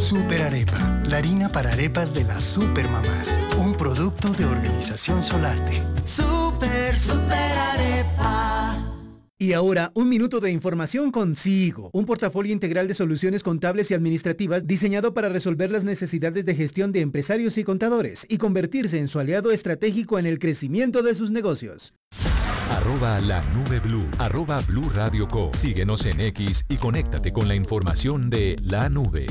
Super Arepa, la harina para arepas de las supermamás. Un producto de Organización Solarte. Super Arepa. Y ahora, un minuto de información con Sigo, un portafolio integral de soluciones contables y administrativas diseñado para resolver las necesidades de gestión de empresarios y contadores y convertirse en su aliado estratégico en el crecimiento de sus negocios. @lanubeblu, @Blue Radio Co. Síguenos en X y conéctate con la información de La Nube.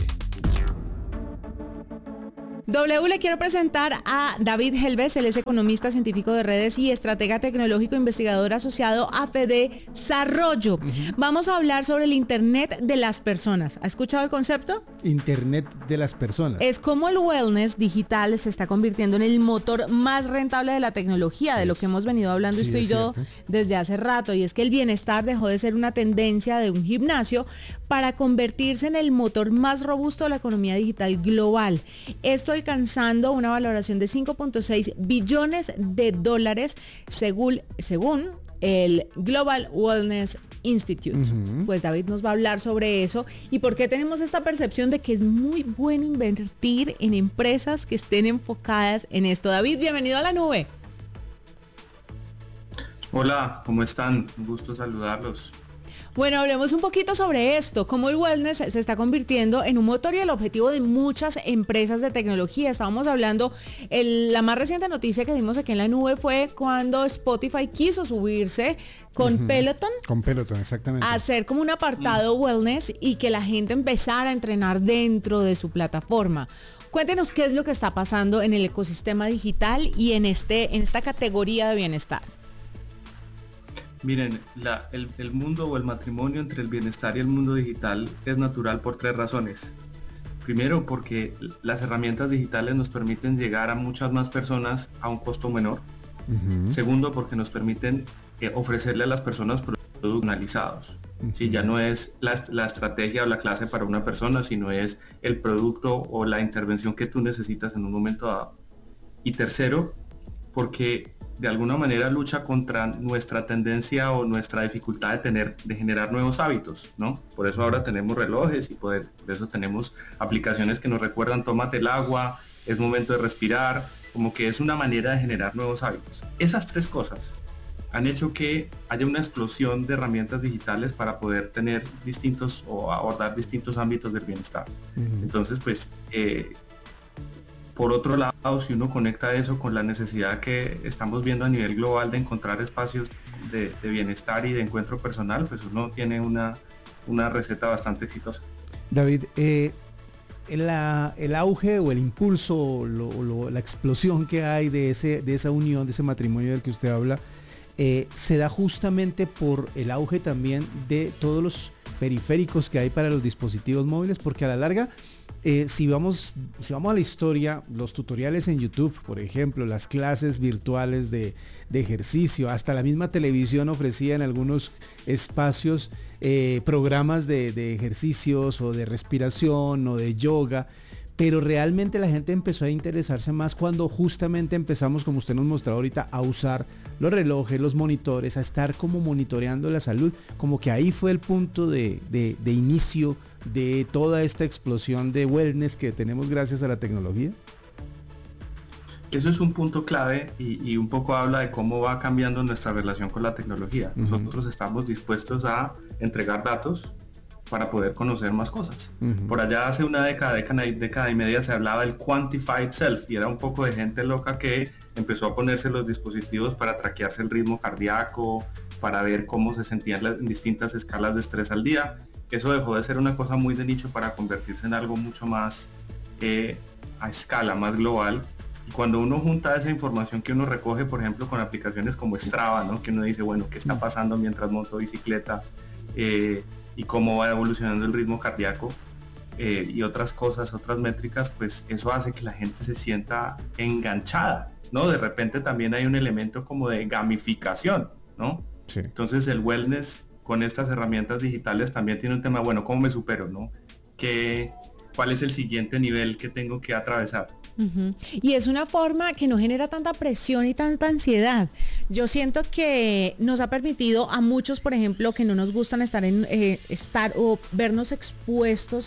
Le quiero presentar a David Helves, él es economista, científico de redes y estratega tecnológico, investigador asociado a Fede Desarrollo. Vamos a hablar sobre el Internet de las personas. ¿Ha escuchado el concepto? Internet de las personas. Es como el wellness digital se está convirtiendo en el motor más rentable de la tecnología, de lo que hemos venido hablando usted y yo desde hace rato, y es que el bienestar dejó de ser una tendencia de un gimnasio para convertirse en el motor más robusto de la economía digital global. Esto alcanzando una valoración de 5.6 billones de dólares según el Global Wellness Institute. Pues David nos va a hablar sobre eso y por qué tenemos esta percepción de que es muy bueno invertir en empresas que estén enfocadas en esto. David, bienvenido a La Nube. Hola, ¿cómo están? Un gusto saludarlos. Bueno, hablemos un poquito sobre esto, cómo el wellness se está convirtiendo en un motor y el objetivo de muchas empresas de tecnología. Estábamos hablando, la más reciente noticia que dimos aquí en La Nube fue cuando Spotify quiso subirse con Peloton. Con Peloton, exactamente. A hacer como un apartado wellness y que la gente empezara a entrenar dentro de su plataforma. Cuéntenos qué es lo que está pasando en el ecosistema digital y en esta categoría de bienestar. Miren, el mundo o el matrimonio entre el bienestar y el mundo digital es natural por 3 razones. Primero, porque las herramientas digitales nos permiten llegar a muchas más personas a un costo menor. Segundo, porque nos permiten ofrecerle a las personas productos personalizados. Sí, ya no es la estrategia o la clase para una persona, sino es el producto o la intervención que tú necesitas en un momento dado. Y tercero, porque de alguna manera lucha contra nuestra tendencia o nuestra dificultad de generar nuevos hábitos, ¿no? Por eso ahora tenemos relojes y por eso tenemos aplicaciones que nos recuerdan tómate el agua, es momento de respirar, como que es una manera de generar nuevos hábitos. Esas 3 cosas han hecho que haya una explosión de herramientas digitales para poder tener distintos o abordar distintos ámbitos del bienestar. Entonces, pues, por otro lado, si uno conecta eso con la necesidad que estamos viendo a nivel global de encontrar espacios de bienestar y de encuentro personal, pues uno tiene una receta bastante exitosa. David, el auge o el impulso, la explosión que hay de esa unión, de ese matrimonio del que usted habla, se da justamente por el auge también de todos los periféricos que hay para los dispositivos móviles, porque a la larga, si vamos a la historia, los tutoriales en YouTube, por ejemplo, las clases virtuales de ejercicio, hasta la misma televisión ofrecía en algunos espacios programas de ejercicios o de respiración o de yoga, pero realmente la gente empezó a interesarse más cuando justamente empezamos, como usted nos mostró ahorita, a usar los relojes, los monitores, a estar como monitoreando la salud, como que ahí fue el punto de inicio de toda esta explosión de wellness que tenemos gracias a la tecnología. Eso es un punto clave y un poco habla de cómo va cambiando nuestra relación con la tecnología. Nosotros estamos dispuestos a entregar datos para poder conocer más cosas. Por allá hace una década y media se hablaba del quantified self y era un poco de gente loca que empezó a ponerse los dispositivos para traquearse el ritmo cardíaco, para ver cómo se sentían en distintas escalas de estrés al día. Eso dejó de ser una cosa muy de nicho para convertirse en algo mucho más a escala, más global. Y cuando uno junta esa información que uno recoge, por ejemplo, con aplicaciones como Strava, ¿no? Que uno dice, bueno, ¿qué está pasando mientras monto bicicleta? Y cómo va evolucionando el ritmo cardíaco y otras cosas, otras métricas, pues eso hace que la gente se sienta enganchada, ¿no? De repente también hay un elemento como de gamificación, ¿no? Sí. Entonces el wellness con estas herramientas digitales también tiene un tema, bueno, ¿cómo me supero, no? ¿Cuál es el siguiente nivel que tengo que atravesar? Y es una forma que no genera tanta presión y tanta ansiedad. Yo siento que nos ha permitido a muchos, por ejemplo, que no nos gustan estar o vernos expuestos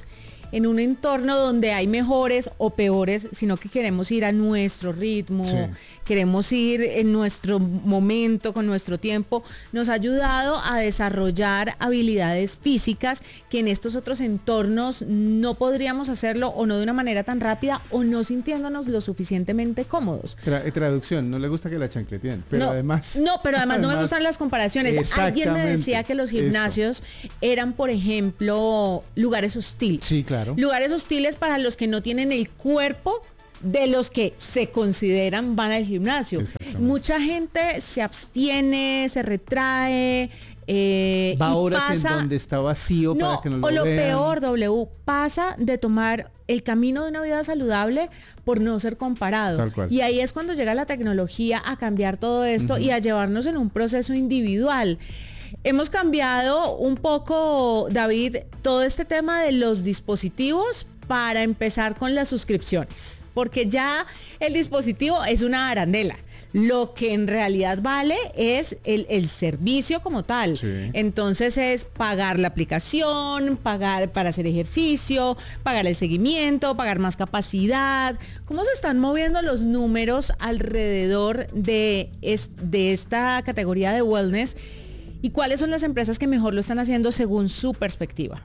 en un entorno donde hay mejores o peores, sino que queremos ir a nuestro ritmo, Sí. queremos ir en nuestro momento, con nuestro tiempo, nos ha ayudado a desarrollar habilidades físicas que en estos otros entornos no podríamos hacerlo, o no de una manera tan rápida, o no sintiéndonos lo suficientemente cómodos. Traducción, no le gusta que la chancleteen, pero no, además... pero además no me gustan las comparaciones. Alguien me decía que los Eso. gimnasios eran, por ejemplo, lugares hostiles. Sí, claro. Lugares hostiles para los que no tienen el cuerpo de los que se consideran van al gimnasio. Exactamente. Mucha gente se abstiene, se retrae. Va y horas pasa, en donde está vacío para que no lo o lo vean. peor, pasa de tomar el camino de una vida saludable por no ser comparado. Tal cual. Y ahí es cuando llega la tecnología a cambiar todo esto y a llevarnos en un proceso individual. Hemos cambiado un poco, David, todo este tema de los dispositivos para empezar con las suscripciones, porque ya el dispositivo es una arandela. Lo que en realidad vale es el servicio como tal. Sí. Entonces es pagar la aplicación, pagar para hacer ejercicio, pagar el seguimiento, pagar más capacidad. ¿Cómo se están moviendo los números alrededor de esta categoría de wellness? ¿Y cuáles son las empresas que mejor lo están haciendo según su perspectiva?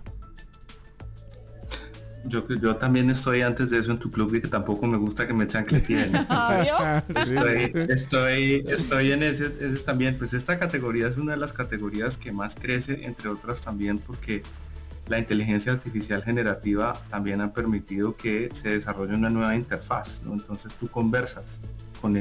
Yo también estoy antes de eso en tu club y que tampoco me gusta que me chancleteen. Entonces, estoy en ese también. Pues esta categoría es una de las categorías que más crece, entre otras también porque la inteligencia artificial generativa también ha permitido que se desarrolle una nueva interfaz, ¿no? Entonces tú conversas con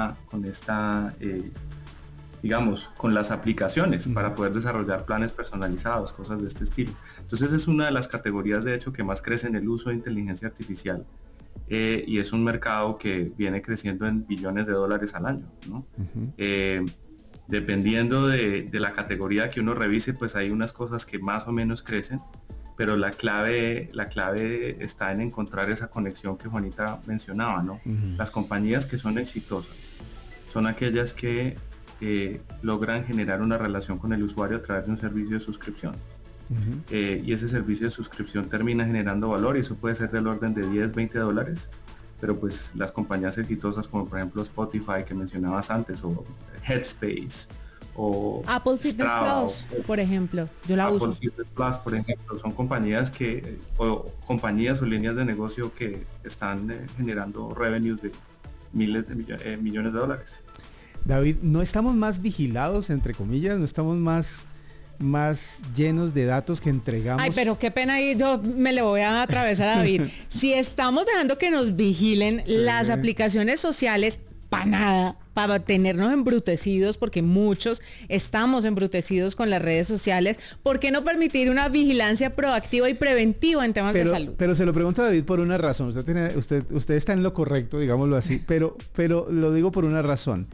digamos, con las aplicaciones para poder desarrollar planes personalizados, cosas de este estilo. Entonces es una de las categorías de hecho que más crece en el uso de inteligencia artificial y es un mercado que viene creciendo en billones de dólares al año, ¿no? Dependiendo de la categoría que uno revise, pues hay unas cosas que más o menos crecen, pero la clave está en encontrar esa conexión que Juanita mencionaba, ¿no? Las compañías que son exitosas son aquellas que logran generar una relación con el usuario a través de un servicio de suscripción. Y ese servicio de suscripción termina generando valor y eso puede ser del orden de 10, 20 dólares, pero pues las compañías exitosas como por ejemplo Spotify que mencionabas antes o Headspace o Apple Fitness Strava, Plus, por ejemplo, yo la Apple uso. Fitness Plus, por ejemplo, son compañías o líneas de negocio que están generando revenues de miles de millones de dólares. David, ¿no estamos más vigilados, entre comillas? ¿No estamos más llenos de datos que entregamos? Ay, pero qué pena ahí, yo me le voy a atravesar a David. Si estamos dejando que nos vigilen las aplicaciones sociales, para nada, para tenernos embrutecidos, porque muchos estamos embrutecidos con las redes sociales, ¿por qué no permitir una vigilancia proactiva y preventiva en temas de salud? Pero se lo pregunto a David por una razón. Usted está en lo correcto, digámoslo así, pero lo digo por una razón.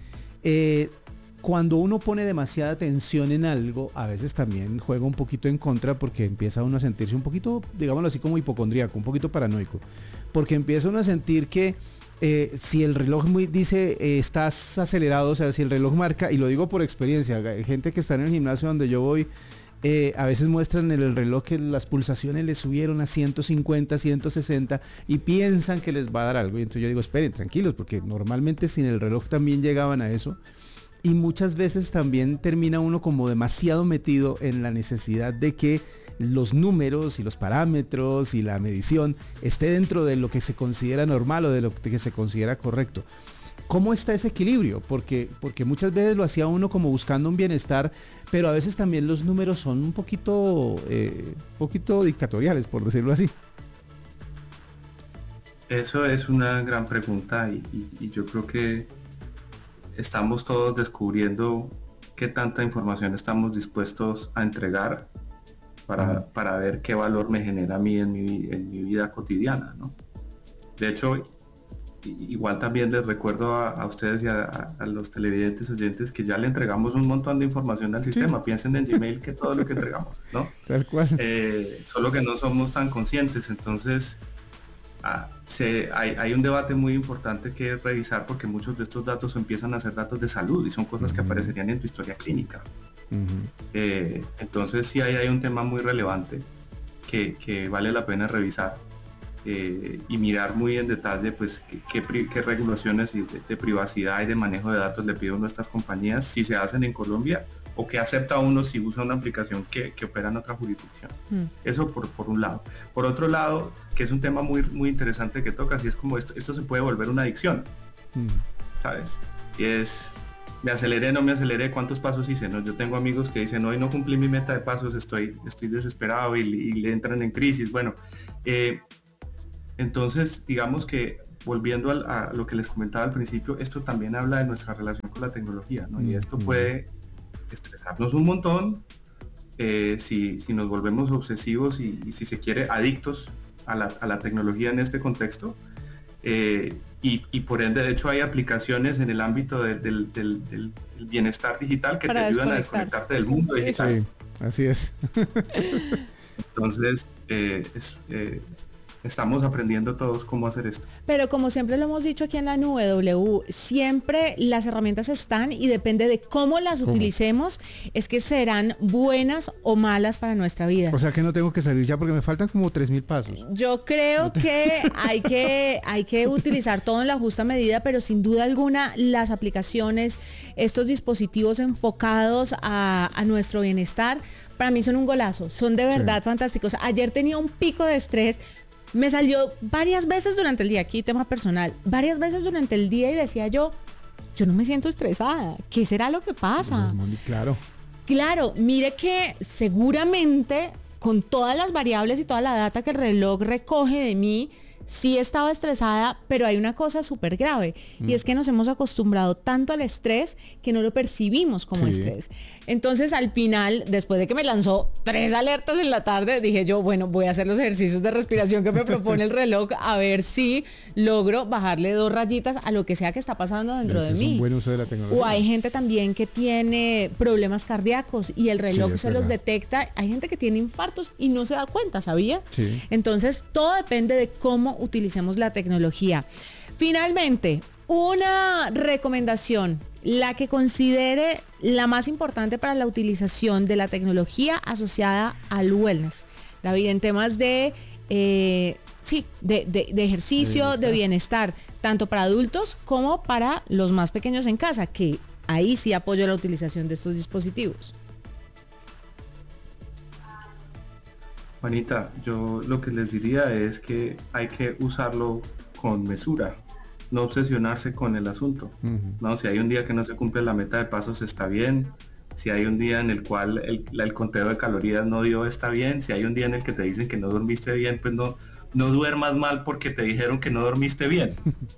Cuando uno pone demasiada atención en algo, a veces también juega un poquito en contra porque empieza uno a sentirse un poquito, digámoslo así, como hipocondríaco, un poquito paranoico. Porque empieza uno a sentir que si el reloj dice estás acelerado, o sea, si el reloj marca, y lo digo por experiencia, gente que está en el gimnasio donde yo voy, a veces muestran en el reloj que las pulsaciones les subieron a 150, 160 y piensan que les va a dar algo. Y entonces yo digo, esperen, tranquilos, porque normalmente sin el reloj también llegaban a eso. Y muchas veces también termina uno como demasiado metido en la necesidad de que los números y los parámetros y la medición esté dentro de lo que se considera normal o de lo que se considera correcto. ¿Cómo está ese equilibrio? Porque muchas veces lo hacía uno como buscando un bienestar, pero a veces también los números son un poquito dictatoriales, por decirlo así. Eso es una gran pregunta y yo creo que estamos todos descubriendo qué tanta información estamos dispuestos a entregar para ver qué valor me genera a mí en mi vida cotidiana, ¿no? De hecho, igual también les recuerdo a ustedes y a los televidentes oyentes que ya le entregamos un montón de información al sistema. Sí. Piensen en Gmail que todo lo que entregamos, ¿no? Tal cual. Solo que no somos tan conscientes. Entonces hay un debate muy importante que revisar porque muchos de estos datos empiezan a ser datos de salud y son cosas que aparecerían en tu historia clínica. Entonces sí hay un tema muy relevante que vale la pena revisar y mirar muy en detalle pues qué regulaciones de privacidad y de manejo de datos le pide uno a estas compañías, si se hacen en Colombia o qué acepta uno si usa una aplicación que opera en otra jurisdicción. Eso por un lado. Por otro lado, que es un tema muy, muy interesante que tocas, y es como esto se puede volver una adicción, ¿sabes? Y es, me aceleré, no me aceleré, ¿cuántos pasos hice? ¿No? Yo tengo amigos que dicen, hoy no cumplí mi meta de pasos, estoy desesperado y le entran en crisis. Bueno, entonces digamos que volviendo a lo que les comentaba al principio, esto también habla de nuestra relación con la tecnología, ¿no? Y esto puede estresarnos un montón si nos volvemos obsesivos y si se quiere adictos a la tecnología en este contexto. Y por ende, de hecho, hay aplicaciones en el ámbito del bienestar digital que te ayudan a desconectarte del mundo digital. Sí, así es. Entonces, estamos aprendiendo todos cómo hacer esto. Pero como siempre lo hemos dicho aquí en la nube, W, siempre las herramientas están y depende de cómo las utilicemos, es que serán buenas o malas para nuestra vida. O sea que no tengo que salir ya porque me faltan como 3.000 pasos. Yo creo que hay que utilizar todo en la justa medida, pero sin duda alguna las aplicaciones, estos dispositivos enfocados a nuestro bienestar, para mí son un golazo, son de verdad fantásticos. Ayer tenía un pico de estrés. Me salió varias veces durante el día, aquí tema personal, varias veces durante el día y decía yo no me siento estresada. ¿Qué será lo que pasa? Claro. Claro, mire que seguramente con todas las variables y toda la data que el reloj recoge de mí, sí estaba estresada, pero hay una cosa súper grave y es que nos hemos acostumbrado tanto al estrés que no lo percibimos como estrés. Entonces al final, después de que me lanzó 3 alertas en la tarde, dije yo, bueno, voy a hacer los ejercicios de respiración que me propone el reloj a ver si logro bajarle 2 rayitas a lo que sea que está pasando dentro de mí. Es un buen uso de la tecnología. O hay gente también que tiene problemas cardíacos y el reloj se los detecta. Hay gente que tiene infartos y no se da cuenta, ¿sabía? Sí. Entonces todo depende de cómo utilicemos la tecnología. Finalmente, una recomendación, la que considere la más importante para la utilización de la tecnología asociada al wellness. David, en temas de ejercicio, de bienestar, tanto para adultos como para los más pequeños en casa, que ahí sí apoyo la utilización de estos dispositivos. Juanita, yo lo que les diría es que hay que usarlo con mesura, no obsesionarse con el asunto. No, si hay un día que no se cumple la meta de pasos, está bien. Si hay un día en el cual el conteo de calorías no dio, está bien. Si hay un día en el que te dicen que no dormiste bien, pues no duermas mal porque te dijeron que no dormiste bien.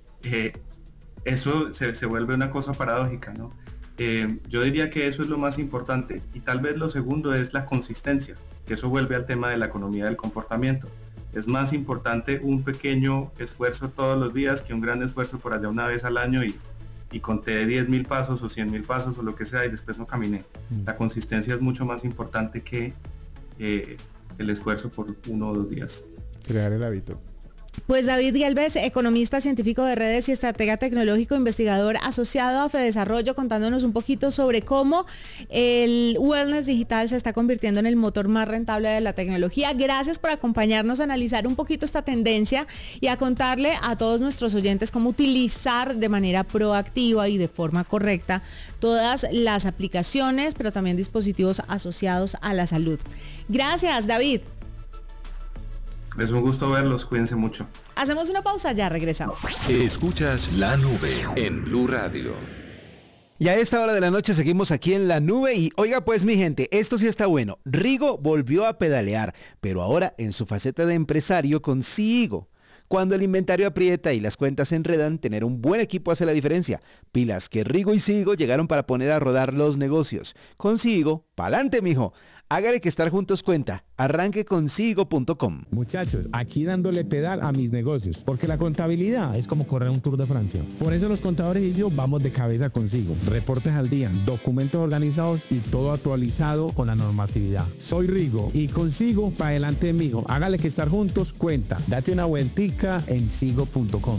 Eso se vuelve una cosa paradójica, ¿no? Yo diría que eso es lo más importante. Y tal vez lo segundo es la consistencia, que eso vuelve al tema de la economía del comportamiento. Es más importante un pequeño esfuerzo todos los días que un gran esfuerzo por allá una vez al año y conté 10.000 pasos o 100.000 pasos o lo que sea y después no caminé. La consistencia es mucho más importante que el esfuerzo por 1 o 2 días. Crear el hábito. Pues David Gelbes, economista, científico de redes y estratega tecnológico, investigador asociado a Fedesarrollo, contándonos un poquito sobre cómo el wellness digital se está convirtiendo en el motor más rentable de la tecnología. Gracias por acompañarnos a analizar un poquito esta tendencia y a contarle a todos nuestros oyentes cómo utilizar de manera proactiva y de forma correcta todas las aplicaciones, pero también dispositivos asociados a la salud. Gracias, David. Es un gusto verlos, cuídense mucho. Hacemos una pausa, ya regresamos. Escuchas La Nube en Blue Radio. Y a esta hora de la noche seguimos aquí en La Nube y oiga pues mi gente, esto sí está bueno. Rigo volvió a pedalear, pero ahora en su faceta de empresario con Sigo. Cuando el inventario aprieta y las cuentas se enredan, tener un buen equipo hace la diferencia. Pilas que Rigo y Sigo llegaron para poner a rodar los negocios. Con Sigo, pa'lante mijo. Hágale que estar juntos cuenta. Arranque con Sigo.com. Muchachos, aquí dándole pedal a mis negocios, porque la contabilidad es como correr un Tour de Francia. Por eso los contadores y yo vamos de cabeza consigo. Reportes al día, documentos organizados y todo actualizado con la normatividad. Soy Rigo y consigo para adelante mijo. Hágale que estar juntos cuenta. Date una vueltica en Sigo.com.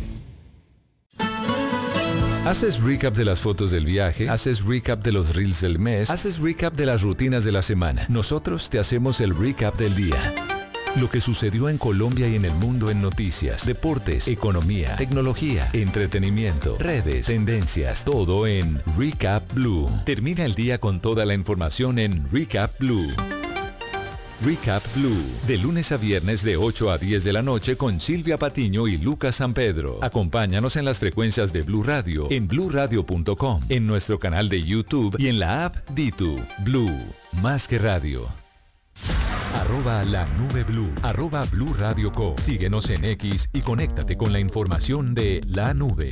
¿Haces recap de las fotos del viaje? ¿Haces recap de los reels del mes? ¿Haces recap de las rutinas de la semana? Nosotros te hacemos el recap del día. Lo que sucedió en Colombia y en el mundo en noticias, deportes, economía, tecnología, entretenimiento, redes, tendencias, todo en Recap Blue. Termina el día con toda la información en Recap Blue. Recap Blue, de lunes a viernes de 8 a 10 de la noche con Silvia Patiño y Lucas San Pedro. Acompáñanos en las frecuencias de Blue Radio, en bluradio.com, en nuestro canal de YouTube y en la app Ditu. Blue, más que radio. @lanubeblu, @Blue Radio Co. Síguenos en X y conéctate con la información de la nube.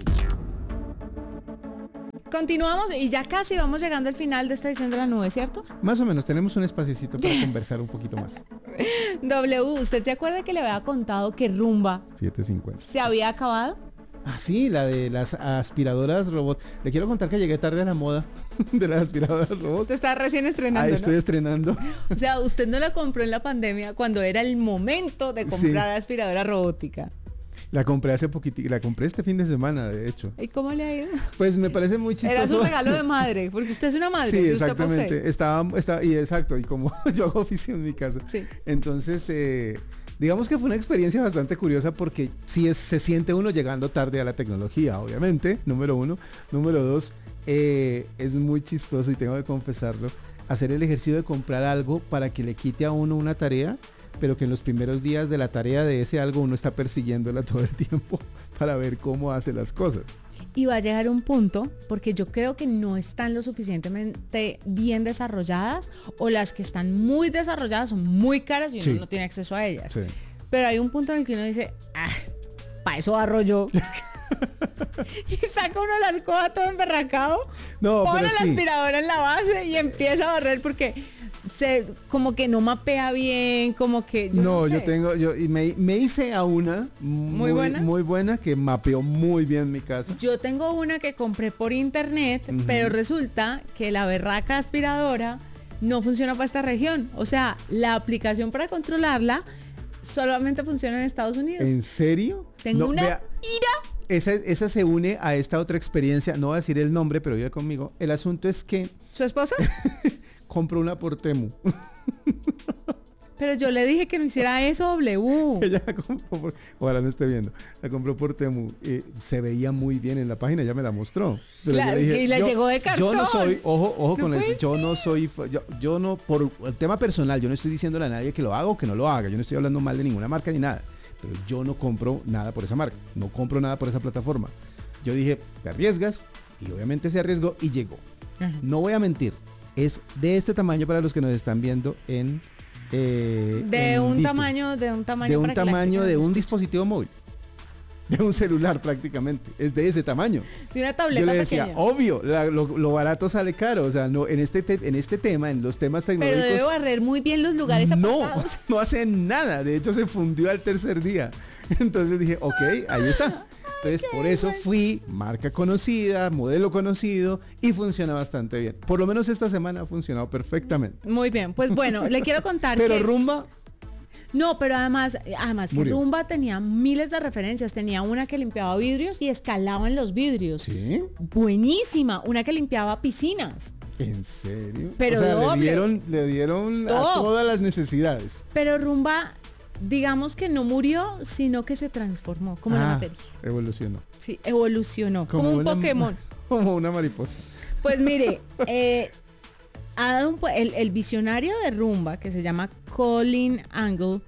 Continuamos y ya casi vamos llegando al final de esta edición de La Nube, ¿cierto? Más o menos, tenemos un espaciecito para conversar un poquito más. W, ¿usted se acuerda que le había contado que Rumba 7:50. se había acabado? Ah, sí, la de las aspiradoras robot. Le quiero contar que llegué tarde a la moda de las aspiradoras robot. Usted está recién estrenando, Estoy ¿no? estrenando. O sea, usted no la compró en la pandemia cuando era el momento de comprar aspiradora robótica. La compré hace poquitito, la compré este fin de semana, de hecho. ¿Y cómo le ha ido? Pues me parece muy chistoso. Era su regalo de madre, porque usted es una madre. Sí, y usted exactamente. posee. Exacto, y como yo hago oficio en mi casa. Sí. Entonces, digamos que fue una experiencia bastante curiosa porque sí se siente uno llegando tarde a la tecnología, obviamente, número uno. Número dos, es muy chistoso y tengo que confesarlo, hacer el ejercicio de comprar algo para que le quite a uno una tarea, pero que en los primeros días de la tarea de ese algo uno está persiguiéndola todo el tiempo para ver cómo hace las cosas. Y va a llegar un punto, porque yo creo que no están lo suficientemente bien desarrolladas, o las que están muy desarrolladas son muy caras y uno no tiene acceso a ellas. Sí. Pero hay un punto en el que uno dice, para eso barro yo. Y saca uno la escoba todo emberracado, pone la aspiradora en la base y empieza a barrer porque como que no mapea bien, como que yo me hice a una muy buena que mapeó muy bien mi casa. Yo tengo una que compré por internet, pero resulta que la berraca aspiradora no funciona para esta región. O sea, la aplicación para controlarla solamente funciona en Estados Unidos. ¿En serio? Tengo ira. Esa se une a esta otra experiencia, no voy a decir el nombre, pero vive conmigo. El asunto es que... ¿Su esposa? Compró una por Temu. Pero yo le dije que no hiciera eso, W. Ella la compró ojalá no esté viendo. La compró por Temu. Se veía muy bien en la página, ya me la mostró. Pero yo le dije, y le llegó de cartón. Yo no soy, ojo ¿No con eso, ser? yo no soy, yo no, por el tema personal, yo no estoy diciéndole a nadie que lo haga o que no lo haga. Yo no estoy hablando mal de ninguna marca ni nada. Pero yo no compro nada por esa marca. No compro nada por esa plataforma. Yo dije, te arriesgas. Y obviamente se arriesgó y llegó. Ajá. No voy a mentir. Es de este tamaño para los que nos están viendo en de un tamaño de un dispositivo móvil, de un celular prácticamente, es de ese tamaño. De una tableta Yo le decía, pequeña. obvio, lo barato sale caro, o sea, no en este tema, en los temas tecnológicos. Pero debe barrer muy bien los lugares apartados. No hace nada, de hecho se fundió al tercer día. Entonces dije, ok, ahí está. Entonces por eso fui, marca conocida, modelo conocido y funciona bastante bien. Por lo menos esta semana ha funcionado perfectamente. Muy bien, pues bueno, le quiero contar Pero que... Rumba... No, pero además que Murió. Rumba tenía miles de referencias. Tenía una que limpiaba vidrios y escalaba en los vidrios. ¿Sí? Buenísima. Una que limpiaba piscinas. ¿En serio? Pero o sea, doble. le dieron a todas las necesidades. Pero Rumba, digamos que no murió, sino que se transformó como la materia. Evolucionó. Sí, evolucionó. Como un Pokémon. Como una mariposa. Pues mire, ha dado el visionario de Rumba, que se llama Colin Angle,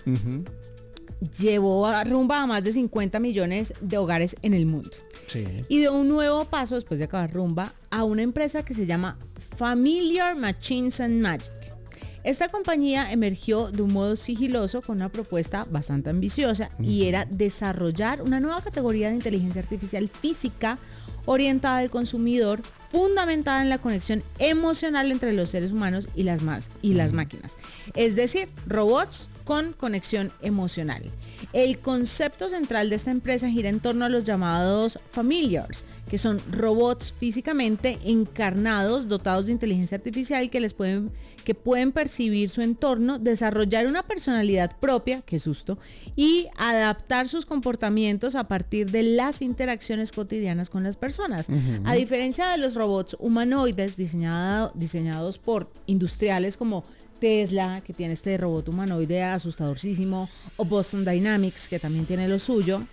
llevó a Rumba a más de 50 millones de hogares en el mundo. Sí. Y dio un nuevo paso después de acabar Rumba a una empresa que se llama Familiar Machines and Magic. Esta compañía emergió de un modo sigiloso con una propuesta bastante ambiciosa y era desarrollar una nueva categoría de inteligencia artificial física orientada al consumidor, fundamentada en la conexión emocional entre los seres humanos y las máquinas. Es decir, robots con conexión emocional. El concepto central de esta empresa gira en torno a los llamados familiars, que son robots físicamente encarnados, dotados de inteligencia artificial que pueden percibir su entorno, desarrollar una personalidad propia, qué susto, y adaptar sus comportamientos a partir de las interacciones cotidianas con las personas. A diferencia de los robots humanoides diseñados por industriales como Tesla, que tiene este robot humanoide asustadorcísimo, o Boston Dynamics, que también tiene lo suyo.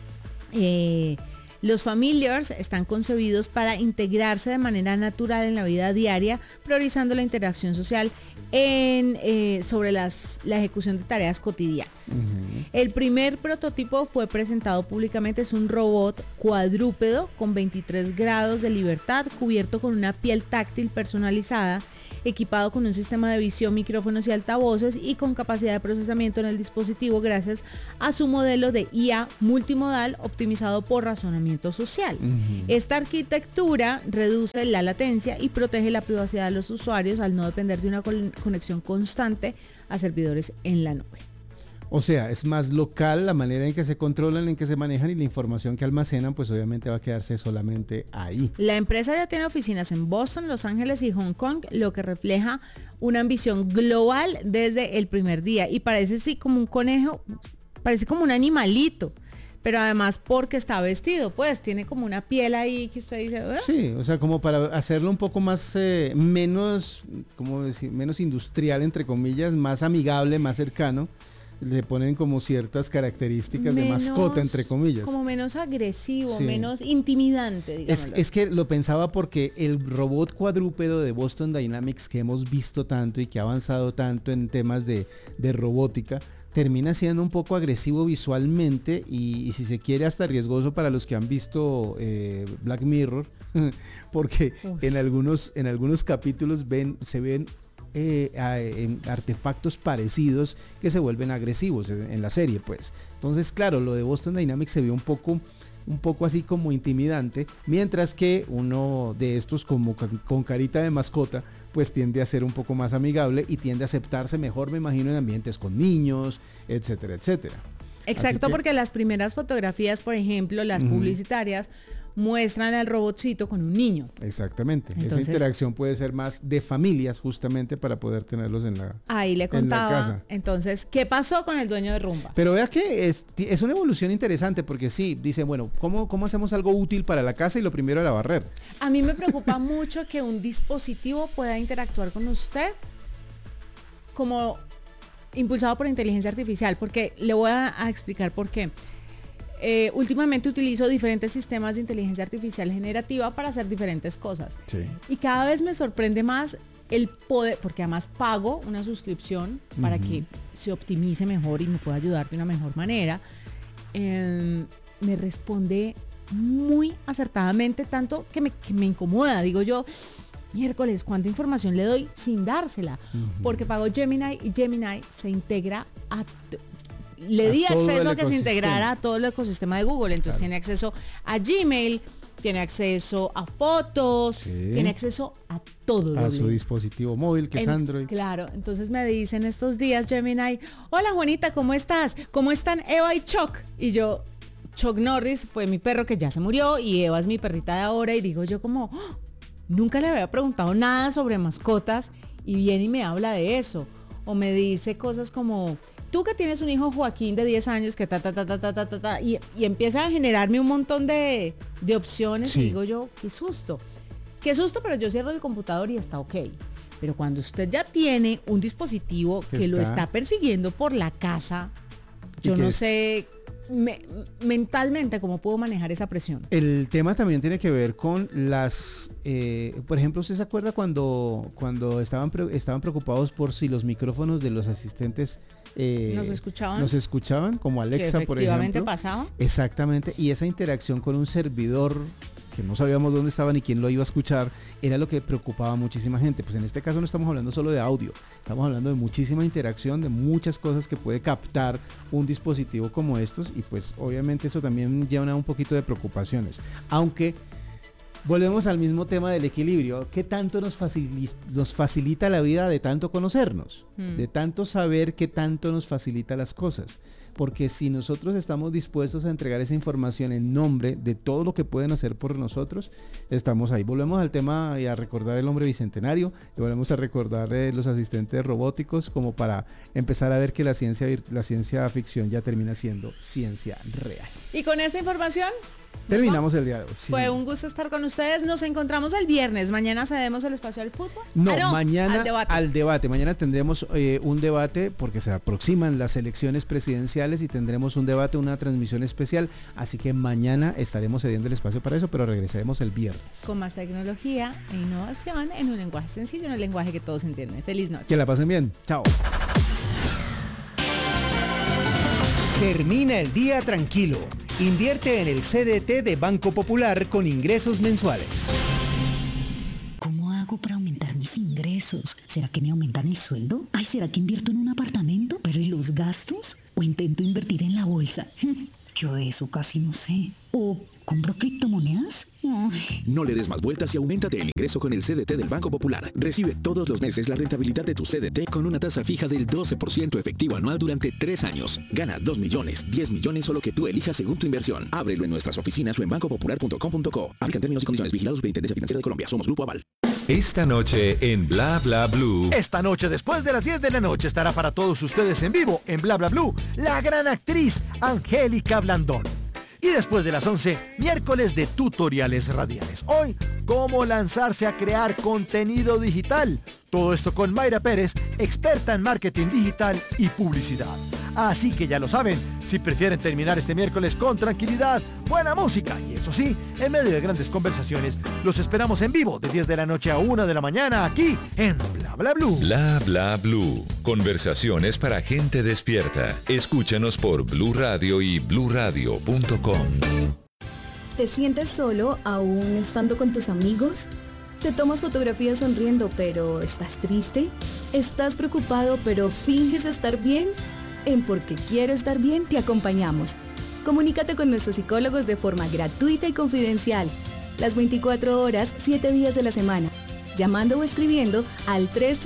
Los familiars están concebidos para integrarse de manera natural en la vida diaria, priorizando la interacción social sobre la ejecución de tareas cotidianas. El primer prototipo fue presentado públicamente, es un robot cuadrúpedo con 23 grados de libertad, cubierto con una piel táctil personalizada, equipado con un sistema de visión, micrófonos y altavoces y con capacidad de procesamiento en el dispositivo gracias a su modelo de IA multimodal optimizado por razonamiento social. Esta arquitectura reduce la latencia y protege la privacidad de los usuarios al no depender de una conexión constante a servidores en la nube. O sea, es más local la manera en que se controlan, en que se manejan, y la información que almacenan pues obviamente va a quedarse solamente ahí. La empresa ya tiene oficinas en Boston, Los Ángeles y Hong Kong, lo que refleja una ambición global desde el primer día. Y parece sí como un conejo, parece como un animalito, pero además porque está vestido, pues tiene como una piel ahí que usted dice... Sí, o sea, como para hacerlo un poco más, menos, ¿cómo decir? Menos industrial, entre comillas, más amigable, más cercano. Le ponen como ciertas características de mascota, entre comillas. Como menos agresivo, sí, menos intimidante, digámoslo. Es que lo pensaba porque el robot cuadrúpedo de Boston Dynamics que hemos visto tanto y que ha avanzado tanto en temas de robótica, termina siendo un poco agresivo visualmente y si se quiere hasta riesgoso para los que han visto Black Mirror, porque en algunos capítulos se ven artefactos parecidos que se vuelven agresivos en la serie, pues. Entonces, claro, lo de Boston Dynamics se ve un poco así como intimidante, mientras que uno de estos como con carita de mascota pues tiende a ser un poco más amigable y tiende a aceptarse mejor, me imagino, en ambientes con niños, etcétera, etcétera. Exacto, porque las primeras fotografías, por ejemplo, las publicitarias, muestran al robotcito con un niño. Exactamente. Entonces, esa interacción puede ser más de familias, justamente para poder tenerlos en la ahí le contaba. En la casa. Entonces, ¿qué pasó con el dueño de Rumba? Pero vea que es una evolución interesante, porque sí, dice, bueno, ¿cómo hacemos algo útil para la casa? Y lo primero era barrer. A mí me preocupa mucho que un dispositivo pueda interactuar con usted como impulsado por inteligencia artificial, porque le voy a explicar por qué. Últimamente utilizo diferentes sistemas de inteligencia artificial generativa para hacer diferentes cosas. Sí. Y cada vez me sorprende más el poder, porque además pago una suscripción para que se optimice mejor y me pueda ayudar de una mejor manera. Me responde muy acertadamente, tanto que me incomoda. Digo yo, miércoles, ¿cuánta información le doy sin dársela? Porque pago Gemini y Gemini se integra le di acceso a que se integrara a todo el ecosistema de Google. Entonces tiene acceso a Gmail, tiene acceso a fotos, tiene acceso a todo. A su dispositivo móvil, que es Android. Claro, entonces me dicen estos días Gemini, hola Juanita, ¿cómo estás? ¿Cómo están Eva y Chuck? Y yo, Chuck Norris fue mi perro que ya se murió y Eva es mi perrita de ahora. Y digo yo como, nunca le había preguntado nada sobre mascotas y viene y me habla de eso. O me dice cosas como... Tú que tienes un hijo Joaquín de 10 años que y empieza a generarme un montón de opciones y digo yo, qué susto, pero yo cierro el computador y está ok. Pero cuando usted ya tiene un dispositivo que lo está persiguiendo por la casa, yo no sé mentalmente cómo puedo manejar esa presión. El tema también tiene que ver con las, por ejemplo, ¿usted se acuerda cuando estaban preocupados por si los micrófonos de los asistentes nos escuchaban, como Alexa, por ejemplo? Efectivamente pasaba. Exactamente, y esa interacción con un servidor que no sabíamos dónde estaba ni quién lo iba a escuchar, era lo que preocupaba a muchísima gente. Pues en este caso no estamos hablando solo de audio, estamos hablando de muchísima interacción, de muchas cosas que puede captar un dispositivo como estos, y pues obviamente eso también lleva un poquito de preocupaciones. Aunque volvemos al mismo tema del equilibrio. ¿Qué tanto nos facilita la vida de tanto conocernos? De tanto saber qué tanto nos facilita las cosas. Porque si nosotros estamos dispuestos a entregar esa información en nombre de todo lo que pueden hacer por nosotros, estamos ahí. Volvemos al tema y a recordar el hombre bicentenario, y volvemos a recordar los asistentes robóticos, como para empezar a ver que la ciencia ficción ya termina siendo ciencia real. Y con esta información Terminamos el día de hoy. Sí. Fue un gusto estar con ustedes. Nos encontramos el viernes. Mañana cedemos el espacio al fútbol. No, mañana al debate. Mañana tendremos un debate porque se aproximan las elecciones presidenciales y tendremos un debate, una transmisión especial. Así que mañana estaremos cediendo el espacio para eso, pero regresaremos el viernes. Con más tecnología e innovación en un lenguaje sencillo, en un lenguaje que todos entienden. Feliz noche. Que la pasen bien. Chao. Termina el día tranquilo. Invierte en el CDT de Banco Popular con ingresos mensuales. ¿Cómo hago para aumentar mis ingresos? ¿Será que me aumentan el sueldo? Ay, ¿será que invierto en un apartamento? ¿Pero y los gastos? ¿O intento invertir en la bolsa? Yo de eso casi no sé. ¿O compro criptomonedas? Ay. No le des más vueltas y auméntate el ingreso con el CDT del Banco Popular. Recibe todos los meses la rentabilidad de tu CDT con una tasa fija del 12% efectivo anual durante 3 años. Gana 2 millones, 10 millones o lo que tú elijas según tu inversión. Ábrelo en nuestras oficinas o en bancopopular.com.co. Aplican términos y condiciones. Vigilados Superintendencia Financiera de Colombia. Somos Grupo Aval. Esta noche en Bla Bla Blue. Esta noche después de las 10 de la noche estará para todos ustedes en vivo en Bla Bla Blue la gran actriz Angélica Blandón. Y después de las 11, miércoles de tutoriales radiales. Hoy, cómo lanzarse a crear contenido digital. Todo esto con Mayra Pérez, experta en marketing digital y publicidad. Así que ya lo saben, si prefieren terminar este miércoles con tranquilidad, buena música y eso sí, en medio de grandes conversaciones, los esperamos en vivo de 10 de la noche a 1 de la mañana aquí en Bla Bla Blue. Bla Bla Blue. Conversaciones para gente despierta. Escúchanos por Blue Radio y bluradio.com. ¿Te sientes solo aún estando con tus amigos? ¿Te tomas fotografías sonriendo pero estás triste? ¿Estás preocupado pero finges estar bien? En Porque Quiero Estar Bien te acompañamos. Comunícate con nuestros psicólogos de forma gratuita y confidencial. Las 24 horas, 7 días de la semana. Llamando o escribiendo al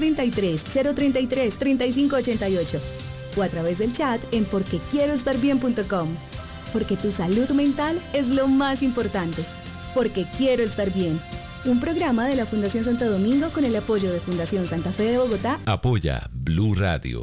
333-033-3588 o a través del chat en porquequieroestarbien.com. Porque tu salud mental es lo más importante. Porque Quiero Estar Bien. Un programa de la Fundación Santo Domingo con el apoyo de Fundación Santa Fe de Bogotá. Apoya Blue Radio.